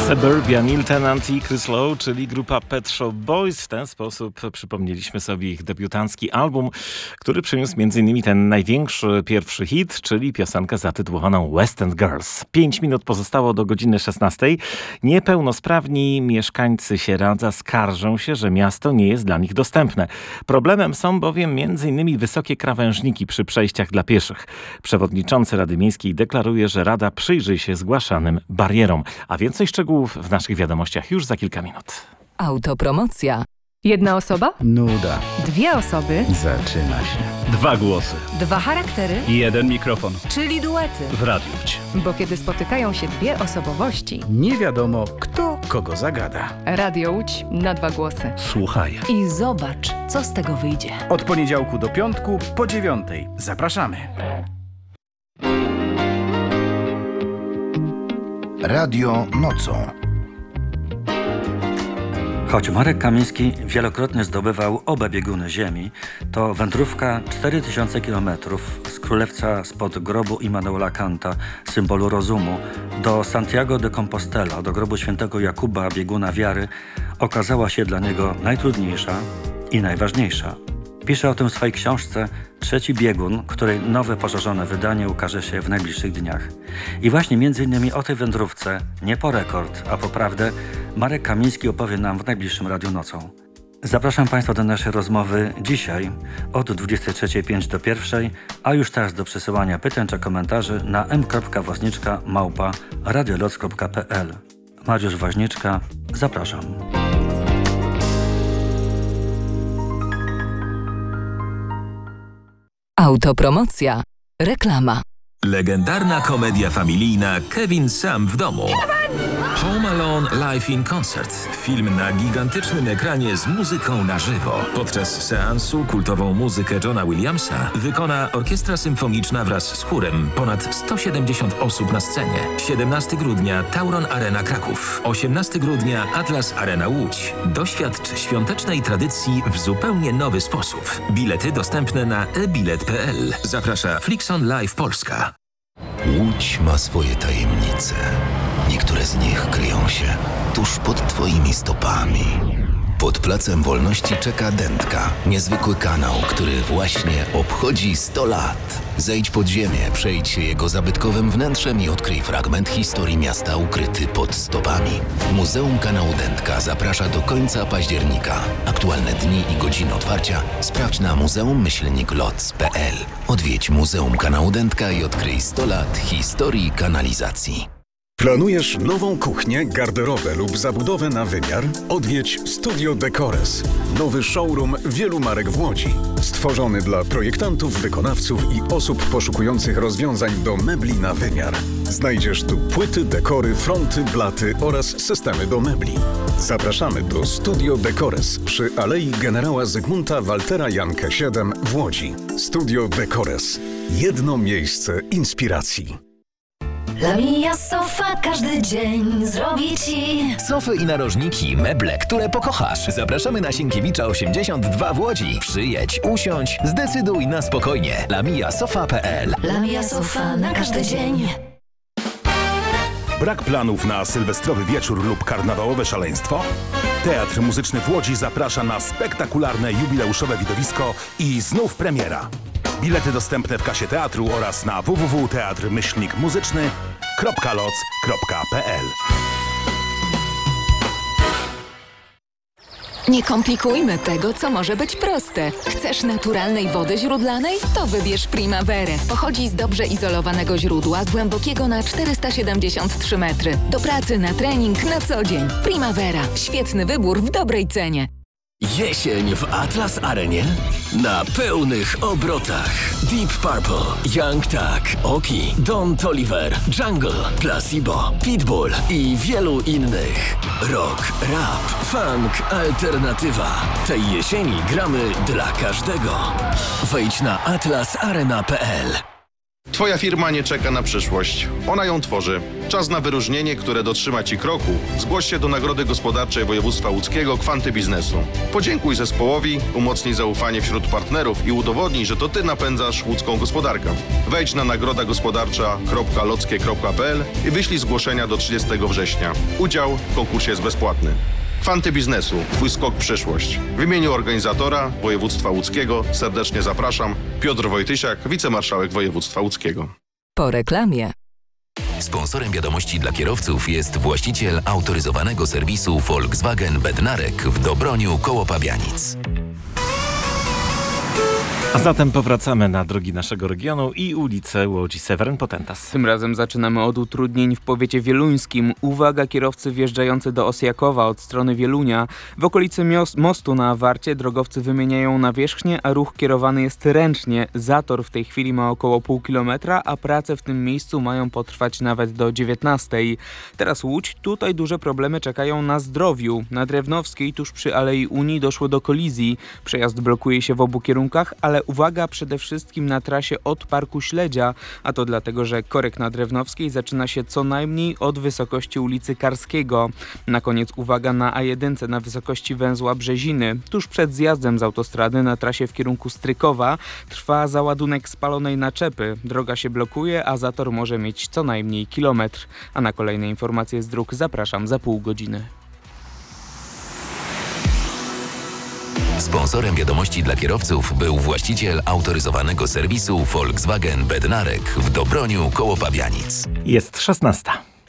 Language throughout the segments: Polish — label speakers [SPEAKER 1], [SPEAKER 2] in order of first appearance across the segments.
[SPEAKER 1] Suburban, Neil Tennant i Chris Lowe, czyli grupa Pet Shop Boys. W ten sposób przypomnieliśmy sobie ich debiutancki album, który przyniósł m.in. ten największy pierwszy hit, czyli piosenkę zatytułowaną West End Girls. 5 minut pozostało do godziny 16. Niepełnosprawni mieszkańcy Sieradza skarżą się, że miasto nie jest dla nich dostępne. Problemem są bowiem m.in. wysokie krawężniki przy przejściach dla pieszych. Przewodniczący Rady Miejskiej deklaruje, że Rada przyjrzy się zgłaszanym barierom. A więcej szczegółów w naszych wiadomościach już za kilka minut.
[SPEAKER 2] Autopromocja.
[SPEAKER 3] Jedna osoba?
[SPEAKER 4] Nuda.
[SPEAKER 3] Dwie osoby?
[SPEAKER 4] Zaczyna się.
[SPEAKER 5] 2 głosy.
[SPEAKER 3] 2 charaktery?
[SPEAKER 5] I 1 mikrofon.
[SPEAKER 3] Czyli duety.
[SPEAKER 5] W Radiu Łódź.
[SPEAKER 3] Bo kiedy spotykają się dwie osobowości,
[SPEAKER 4] Nie wiadomo, kto kogo zagada.
[SPEAKER 3] Radio Łódź na 2 głosy.
[SPEAKER 5] Słuchaj.
[SPEAKER 3] I zobacz, co z tego wyjdzie.
[SPEAKER 4] Od poniedziałku do piątku po 9:00. Zapraszamy.
[SPEAKER 6] Radio nocą.
[SPEAKER 7] Choć Marek Kamiński wielokrotnie zdobywał oba bieguny ziemi, to wędrówka 4000 km z Królewca spod grobu Immanuela Kanta, symbolu rozumu, do Santiago de Compostela, do grobu świętego Jakuba, bieguna wiary, okazała się dla niego najtrudniejsza i najważniejsza. Pisze o tym w swojej książce Trzeci biegun, której nowe poszerzone wydanie ukaże się w najbliższych dniach. I właśnie m.in. o tej wędrówce, nie po rekord, a po prawdę, Marek Kamiński opowie nam w najbliższym Radiu Nocą. Zapraszam Państwa do naszej rozmowy dzisiaj od 23:05 do 1:00, a już teraz do przesyłania pytań czy komentarzy na m.woźniczka@radioloc.pl. Mariusz Woźniczka, zapraszam.
[SPEAKER 2] Autopromocja. Reklama.
[SPEAKER 8] Legendarna komedia familijna Kevin sam w domu. Home Alone Live in Concert. Film na gigantycznym ekranie z muzyką na żywo. Podczas seansu kultową muzykę Johna Williamsa wykona Orkiestra Symfoniczna wraz z chórem. Ponad 170 osób na scenie. 17 grudnia Tauron Arena Kraków. 18 grudnia Atlas Arena Łódź. Doświadcz świątecznej tradycji w zupełnie nowy sposób. Bilety dostępne na ebilet.pl. Zaprasza Flixon Live Polska.
[SPEAKER 9] Łódź ma swoje tajemnice. Niektóre z nich kryją się tuż pod Twoimi stopami. Pod Placem Wolności czeka Dętka, niezwykły kanał, który właśnie obchodzi 100 lat. Zejdź pod ziemię, przejdź się jego zabytkowym wnętrzem i odkryj fragment historii miasta ukryty pod stopami. Muzeum Kanału Dętka zaprasza do końca października. Aktualne dni i godziny otwarcia sprawdź na muzeum-loc.pl. Odwiedź Muzeum Kanału Dętka i odkryj 100 lat historii kanalizacji.
[SPEAKER 10] Planujesz nową kuchnię, garderobę lub zabudowę na wymiar? Odwiedź Studio Decores. Nowy showroom wielu marek w Łodzi. Stworzony dla projektantów, wykonawców i osób poszukujących rozwiązań do mebli na wymiar. Znajdziesz tu płyty, dekory, fronty, blaty oraz systemy do mebli. Zapraszamy do Studio Decores przy Alei Generała Zygmunta Waltera Jankę 7 w Łodzi. Studio Decores. Jedno miejsce inspiracji.
[SPEAKER 11] La Mia Sofa każdy dzień zrobi Ci
[SPEAKER 12] sofy i narożniki, meble, które pokochasz. Zapraszamy na Sienkiewicza 82 w Łodzi. Przyjedź, usiądź, zdecyduj na spokojnie. lamiasofa.pl.
[SPEAKER 11] La Mia Sofa na każdy dzień.
[SPEAKER 13] Brak planów na sylwestrowy wieczór lub karnawałowe szaleństwo? Teatr Muzyczny w Łodzi zaprasza na spektakularne jubileuszowe widowisko i znów premiera. Bilety dostępne w kasie teatru oraz na www.teatrmyślnikmuzyczny.loc.pl.
[SPEAKER 2] Nie komplikujmy tego, co może być proste. Chcesz naturalnej wody źródlanej? To wybierz Primaverę. Pochodzi z dobrze izolowanego źródła, głębokiego na 473 metry. Do pracy, na trening, na co dzień. Primavera. Świetny wybór w dobrej cenie.
[SPEAKER 12] Jesień w Atlas Arenie na pełnych obrotach. Deep Purple, Young Thug, Oki, Don Toliver, Jungle, Placebo, Pitbull i wielu innych. Rock, rap, funk, alternatywa. Tej jesieni gramy dla każdego. Wejdź na atlasarena.pl.
[SPEAKER 14] Twoja firma nie czeka na przyszłość. Ona ją tworzy. Czas na wyróżnienie, które dotrzyma Ci kroku. Zgłoś się do Nagrody Gospodarczej Województwa Łódzkiego Kwanty Biznesu. Podziękuj zespołowi, umocnij zaufanie wśród partnerów i udowodnij, że to Ty napędzasz łódzką gospodarkę. Wejdź na nagrodagospodarcza.lockie.pl i wyślij zgłoszenia do 30 września. Udział w konkursie jest bezpłatny. Kwanty Biznesu. Twój skok w przyszłość. W imieniu organizatora Województwa Łódzkiego serdecznie zapraszam. Piotr Wojtysiak, wicemarszałek Województwa Łódzkiego.
[SPEAKER 2] Po reklamie.
[SPEAKER 8] Sponsorem wiadomości dla kierowców jest właściciel autoryzowanego serwisu Volkswagen Bednarek w Dobroniu koło Pabianic.
[SPEAKER 1] A zatem powracamy na drogi naszego regionu i ulicę Łodzi. Seweryn Potentas.
[SPEAKER 15] Tym razem zaczynamy od utrudnień w powiecie wieluńskim. Uwaga, kierowcy wjeżdżający do Osjakowa od strony Wielunia. W okolicy mostu na Warcie drogowcy wymieniają nawierzchnię, a ruch kierowany jest ręcznie. Zator w tej chwili ma około pół kilometra, a prace w tym miejscu mają potrwać nawet do 19. Teraz Łódź. Tutaj duże problemy czekają na Zdrowiu. Na Drewnowskiej tuż przy Alei Unii doszło do kolizji. Przejazd blokuje się w obu kierunkach, ale uwaga przede wszystkim na trasie od Parku Śledzia, a to dlatego, że korek na Drewnowskiej zaczyna się co najmniej od wysokości ulicy Karskiego. Na koniec uwaga na A1 na wysokości węzła Brzeziny. Tuż przed zjazdem z autostrady na trasie w kierunku Strykowa trwa załadunek spalonej naczepy. Droga się blokuje, a zator może mieć co najmniej kilometr. A na kolejne informacje z dróg zapraszam za pół godziny.
[SPEAKER 8] Sponsorem wiadomości dla kierowców był właściciel autoryzowanego serwisu Volkswagen Bednarek w Dobroniu koło Pabianic.
[SPEAKER 1] Jest 16.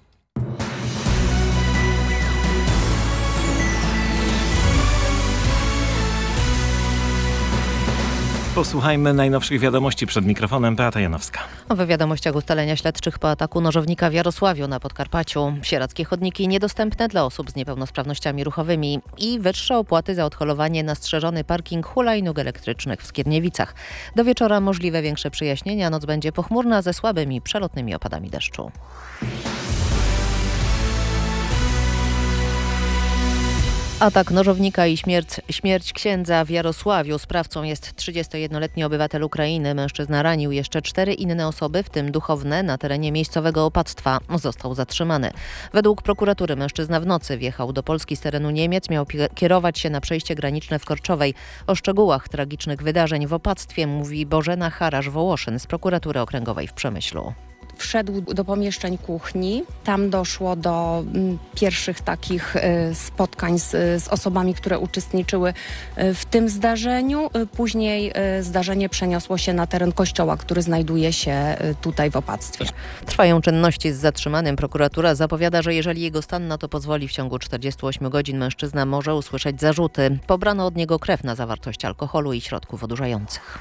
[SPEAKER 1] Posłuchajmy najnowszych wiadomości. Przed mikrofonem Beata Janowska.
[SPEAKER 16] W wiadomościach ustalenia śledczych po ataku nożownika w Jarosławiu na Podkarpaciu. Sieradzkie chodniki niedostępne dla osób z niepełnosprawnościami ruchowymi i wyższe opłaty za odholowanie na strzeżony parking hulajnóg elektrycznych w Skierniewicach. Do wieczora możliwe większe przyjaśnienia. Noc będzie pochmurna ze słabymi przelotnymi opadami deszczu. Atak nożownika i śmierć księdza w Jarosławiu. Sprawcą jest 31-letni obywatel Ukrainy. Mężczyzna ranił jeszcze 4 inne osoby, w tym duchowne, na terenie miejscowego opactwa. Został zatrzymany. Według prokuratury mężczyzna w nocy wjechał do Polski z terenu Niemiec. Miał kierować się na przejście graniczne w Korczowej. O szczegółach tragicznych wydarzeń w opactwie mówi Bożena Harasz-Wołoszyn z prokuratury okręgowej w Przemyślu.
[SPEAKER 17] Wszedł do pomieszczeń kuchni. Tam doszło do pierwszych takich spotkań z osobami, które uczestniczyły w tym zdarzeniu. Później zdarzenie przeniosło się na teren kościoła, który znajduje się tutaj w opactwie.
[SPEAKER 16] Trwają czynności z zatrzymanym. Prokuratura zapowiada, że jeżeli jego stan na to pozwoli, w ciągu 48 godzin mężczyzna może usłyszeć zarzuty. Pobrano od niego krew na zawartość alkoholu i środków odurzających.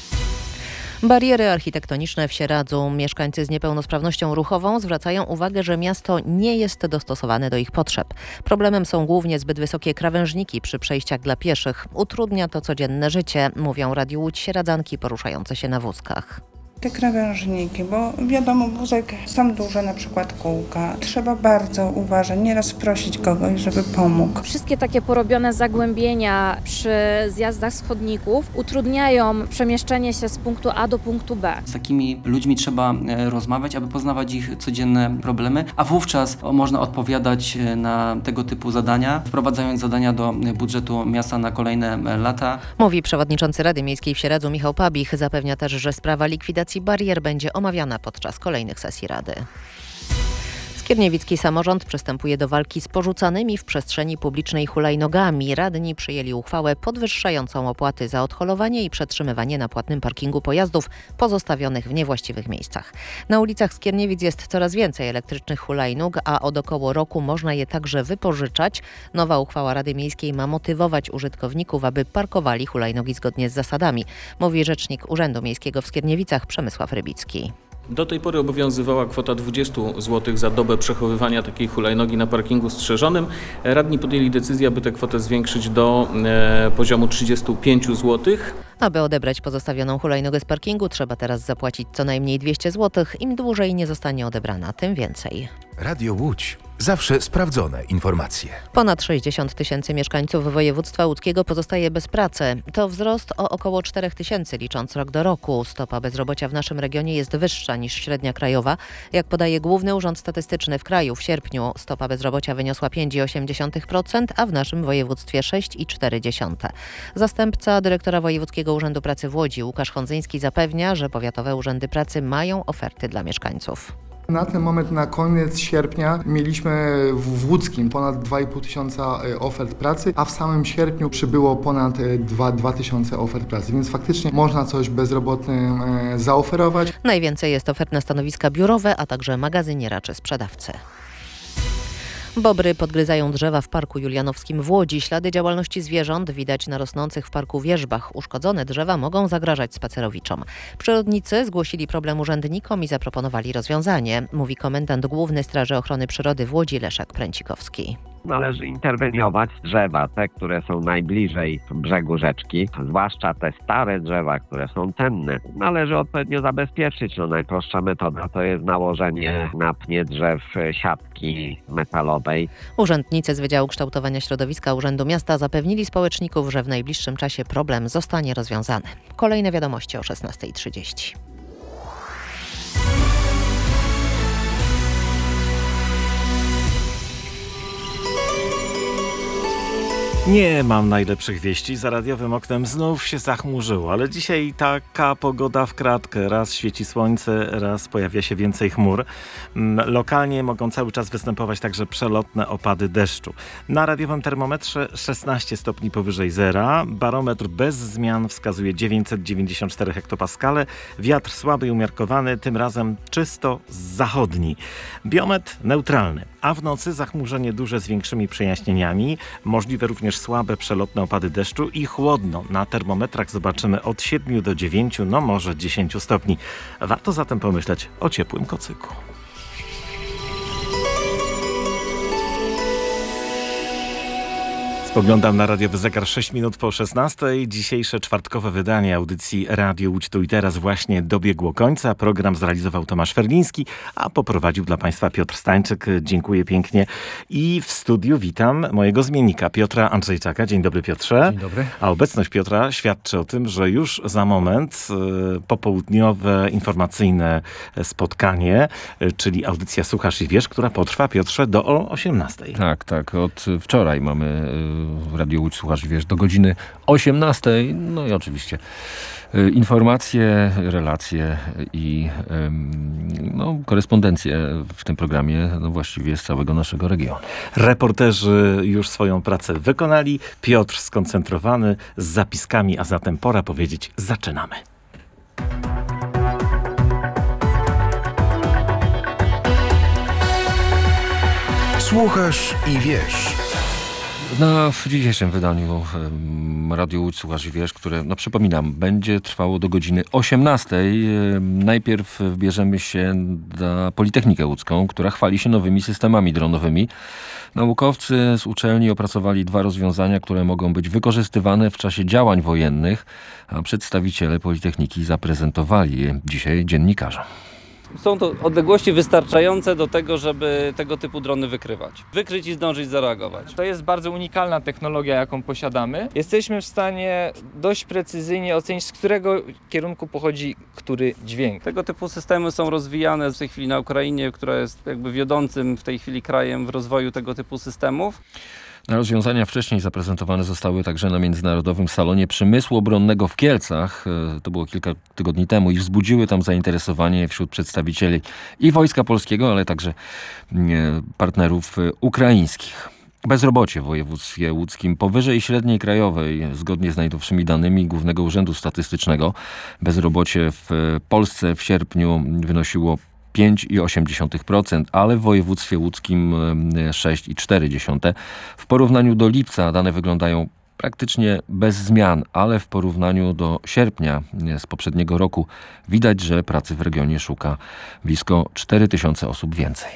[SPEAKER 16] Bariery architektoniczne w Sieradzu. Mieszkańcy z niepełnosprawnością ruchową zwracają uwagę, że miasto nie jest dostosowane do ich potrzeb. Problemem są głównie zbyt wysokie krawężniki przy przejściach dla pieszych. Utrudnia to codzienne życie, mówią Radiu Łódź sieradzanki poruszające się na wózkach.
[SPEAKER 18] Te krawężniki, bo wiadomo, wózek są duże, na przykład kółka. Trzeba bardzo uważać, nieraz prosić kogoś, żeby pomógł.
[SPEAKER 19] Wszystkie takie porobione zagłębienia przy zjazdach z chodników utrudniają przemieszczenie się z punktu A do punktu B.
[SPEAKER 20] Z takimi ludźmi trzeba rozmawiać, aby poznawać ich codzienne problemy, a wówczas można odpowiadać na tego typu zadania, wprowadzając zadania do budżetu miasta na kolejne lata.
[SPEAKER 16] Mówi przewodniczący Rady Miejskiej w Sieradzu Michał Pabich. Zapewnia też, że sprawa likwidacji barier będzie omawiana podczas kolejnych sesji Rady. Skierniewicki samorząd przystępuje do walki z porzucanymi w przestrzeni publicznej hulajnogami. Radni przyjęli uchwałę podwyższającą opłaty za odholowanie i przetrzymywanie na płatnym parkingu pojazdów pozostawionych w niewłaściwych miejscach. Na ulicach Skierniewic jest coraz więcej elektrycznych hulajnóg, a od około roku można je także wypożyczać. Nowa uchwała Rady Miejskiej ma motywować użytkowników, aby parkowali hulajnogi zgodnie z zasadami, mówi rzecznik Urzędu Miejskiego w Skierniewicach Przemysław Rybicki.
[SPEAKER 21] Do tej pory obowiązywała kwota 20 zł za dobę przechowywania takiej hulajnogi na parkingu strzeżonym. Radni podjęli decyzję, aby tę kwotę zwiększyć do poziomu 35 zł.
[SPEAKER 16] Aby odebrać pozostawioną hulajnogę z parkingu, trzeba teraz zapłacić co najmniej 200 zł. Im dłużej nie zostanie odebrana, tym więcej.
[SPEAKER 6] Radio Łódź. Zawsze sprawdzone informacje.
[SPEAKER 16] Ponad 60 000 mieszkańców województwa łódzkiego pozostaje bez pracy. To wzrost o około 4 000 licząc rok do roku. Stopa bezrobocia w naszym regionie jest wyższa niż średnia krajowa. Jak podaje Główny Urząd Statystyczny, w kraju w sierpniu stopa bezrobocia wyniosła 5,8%, a w naszym województwie 6,4%. Zastępca dyrektora Wojewódzkiego Urzędu Pracy w Łodzi, Łukasz Hondzyński, zapewnia, że powiatowe urzędy pracy mają oferty dla mieszkańców.
[SPEAKER 5] Na ten moment, na koniec sierpnia, mieliśmy w Łódzkim ponad 2,5 tysiąca ofert pracy, a w samym sierpniu przybyło ponad 2 tysiące ofert pracy, więc faktycznie można coś bezrobotnym zaoferować.
[SPEAKER 16] Najwięcej jest ofert na stanowiska biurowe, a także magazyniera czy sprzedawcy. Bobry podgryzają drzewa w Parku Julianowskim w Łodzi. Ślady działalności zwierząt widać na rosnących w parku wierzbach. Uszkodzone drzewa mogą zagrażać spacerowiczom. Przyrodnicy zgłosili problem urzędnikom i zaproponowali rozwiązanie, mówi komendant główny Straży Ochrony Przyrody w Łodzi Leszek Pręcikowski.
[SPEAKER 22] Należy interweniować drzewa, te, które są najbliżej brzegu rzeczki, zwłaszcza te stare drzewa, które są cenne. Należy odpowiednio zabezpieczyć. Najprostsza metoda to jest nałożenie na pnie drzew siatki metalowej.
[SPEAKER 16] Urzędnicy z Wydziału Kształtowania Środowiska Urzędu Miasta zapewnili społeczników, że w najbliższym czasie problem zostanie rozwiązany. Kolejne wiadomości o 16:30.
[SPEAKER 1] Nie mam najlepszych wieści. Za radiowym oknem znów się zachmurzyło, ale dzisiaj taka pogoda w kratkę. Raz świeci słońce, raz pojawia się więcej chmur. Lokalnie mogą cały czas występować także przelotne opady deszczu. Na radiowym termometrze 16 stopni powyżej zera. Barometr bez zmian wskazuje 994 hektopaskale. Wiatr słaby i umiarkowany, tym razem czysto zachodni. Biometr neutralny, a w nocy zachmurzenie duże z większymi przejaśnieniami. Możliwe również słabe przelotne opady deszczu i chłodno. Na termometrach zobaczymy od 7 do 9, no może 10 stopni. Warto zatem pomyśleć o ciepłym kocyku. Spoglądam na radiowy zegar 6 minut po 16. Dzisiejsze czwartkowe wydanie audycji Radio Łódź Tu i Teraz właśnie dobiegło końca. Program zrealizował Tomasz Ferliński, a poprowadził dla Państwa Piotr Stańczyk. Dziękuję pięknie. I w studiu witam mojego zmiennika Piotra Andrzejczaka. Dzień dobry, Piotrze.
[SPEAKER 23] Dzień dobry.
[SPEAKER 1] A obecność Piotra świadczy o tym, że już za moment popołudniowe informacyjne spotkanie, czyli audycja Słuchasz i Wiesz, która potrwa, Piotrze, do 18.
[SPEAKER 23] Tak. Od wczoraj mamy w Radio Łódź Słuchasz i Wiesz do godziny 18. No i oczywiście informacje, relacje i korespondencje w tym programie właściwie z całego naszego regionu.
[SPEAKER 1] Reporterzy już swoją pracę wykonali. Piotr skoncentrowany z zapiskami, a zatem pora powiedzieć: zaczynamy.
[SPEAKER 6] Słuchasz i Wiesz.
[SPEAKER 23] W dzisiejszym wydaniu Radio Łódź Słuchasz i Wiesz, które, przypominam, będzie trwało do godziny 18. Najpierw wbierzemy się na Politechnikę Łódzką, która chwali się nowymi systemami dronowymi. Naukowcy z uczelni opracowali 2 rozwiązania, które mogą być wykorzystywane w czasie działań wojennych, a przedstawiciele Politechniki zaprezentowali je dzisiaj dziennikarzom.
[SPEAKER 24] Są to odległości wystarczające do tego, żeby tego typu drony wykrywać. Wykryć i zdążyć zareagować.
[SPEAKER 25] To jest bardzo unikalna technologia, jaką posiadamy. Jesteśmy w stanie dość precyzyjnie ocenić, z którego kierunku pochodzi który dźwięk.
[SPEAKER 24] Tego typu systemy są rozwijane w tej chwili na Ukrainie, która jest jakby wiodącym w tej chwili krajem w rozwoju tego typu systemów.
[SPEAKER 23] Rozwiązania wcześniej zaprezentowane zostały także na Międzynarodowym Salonie Przemysłu Obronnego w Kielcach. To było kilka tygodni temu i wzbudziły tam zainteresowanie wśród przedstawicieli i Wojska Polskiego, ale także partnerów ukraińskich. Bezrobocie w województwie łódzkim powyżej średniej krajowej, zgodnie z najnowszymi danymi Głównego Urzędu Statystycznego. Bezrobocie w Polsce w sierpniu wynosiło 5,8%, ale w województwie łódzkim 6,4%. W porównaniu do lipca dane wyglądają praktycznie bez zmian, ale w porównaniu do sierpnia z poprzedniego roku widać, że pracy w regionie szuka blisko 4 000 osób więcej.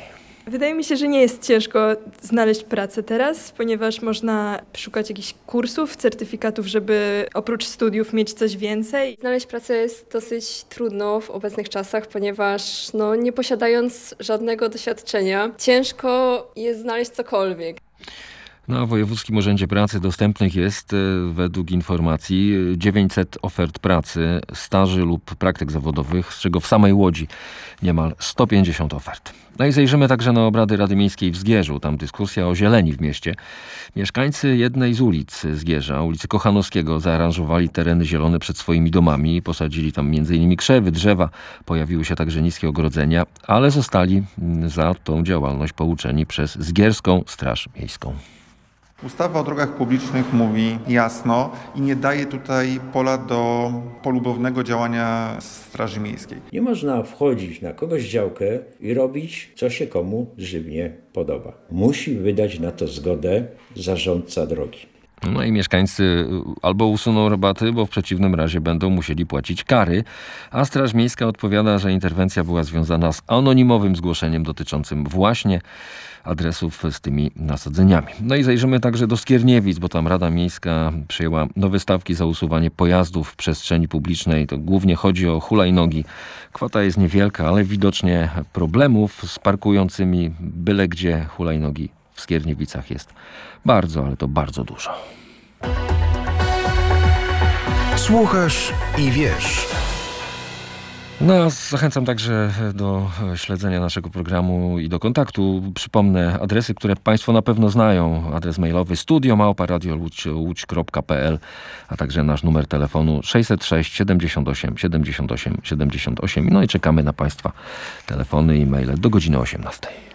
[SPEAKER 3] Wydaje mi się, że nie jest ciężko znaleźć pracę teraz, ponieważ można szukać jakichś kursów, certyfikatów, żeby oprócz studiów mieć coś więcej.
[SPEAKER 4] Znaleźć pracę jest dosyć trudno w obecnych czasach, ponieważ nie posiadając żadnego doświadczenia, ciężko jest znaleźć cokolwiek.
[SPEAKER 23] Na Wojewódzkim Urzędzie Pracy dostępnych jest według informacji 900 ofert pracy, staży lub praktyk zawodowych, z czego w samej Łodzi niemal 150 ofert. No i zajrzymy także na obrady Rady Miejskiej w Zgierzu. Tam dyskusja o zieleni w mieście. Mieszkańcy jednej z ulic Zgierza, ulicy Kochanowskiego, zaaranżowali tereny zielone przed swoimi domami. Posadzili tam m.in. krzewy, drzewa. Pojawiły się także niskie ogrodzenia, ale zostali za tą działalność pouczeni przez Zgierską Straż Miejską.
[SPEAKER 7] Ustawa o drogach publicznych mówi jasno i nie daje tutaj pola do polubownego działania Straży Miejskiej.
[SPEAKER 9] Nie można wchodzić na kogoś działkę i robić, co się komu żywnie podoba. Musi wydać na to zgodę zarządca drogi.
[SPEAKER 23] No i mieszkańcy albo usuną rabaty, bo w przeciwnym razie będą musieli płacić kary, a Straż Miejska odpowiada, że interwencja była związana z anonimowym zgłoszeniem dotyczącym właśnie adresów z tymi nasadzeniami. No i zajrzymy także do Skierniewic, bo tam Rada Miejska przyjęła nowe stawki za usuwanie pojazdów w przestrzeni publicznej. To głównie chodzi o hulajnogi. Kwota jest niewielka, ale widocznie problemów z parkującymi byle gdzie hulajnogi w Skierniewicach jest bardzo, ale to bardzo dużo.
[SPEAKER 6] Słuchasz i wiesz.
[SPEAKER 23] No, zachęcam także do śledzenia naszego programu i do kontaktu. Przypomnę adresy, które Państwo na pewno znają. Adres mailowy studio@radioludzk.pl, a także nasz numer telefonu 606 78 78 78. No i czekamy na Państwa telefony i maile do godziny 18.